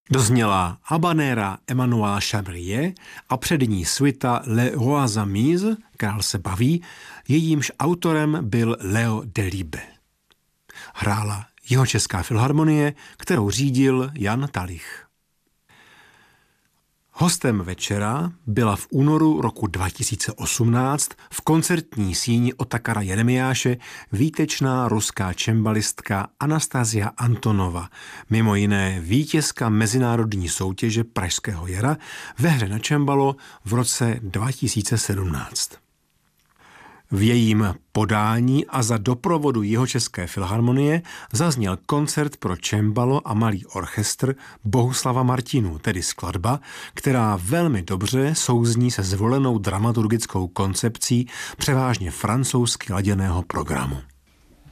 Dozněla habanera Emmanuela Chabrier a před ní suita Le Roi s'amuse, král se baví, jejímž autorem byl Leo Delibes. Hrála Jihočeská filharmonie, kterou řídil Jan Talich. Hostem večera byla v únoru roku 2018 v koncertní síni Otakara Jeremiáše výtečná ruská čembalistka Anastasia Antonova, mimo jiné vítězka mezinárodní soutěže Pražského jara ve hře na čembalo v roce 2017. V jejím podání a za doprovodu Jihočeské filharmonie zazněl koncert pro čembalo a malý orchestr Bohuslava Martinů, tedy skladba, která velmi dobře souzní se zvolenou dramaturgickou koncepcí převážně francouzsky laděného programu.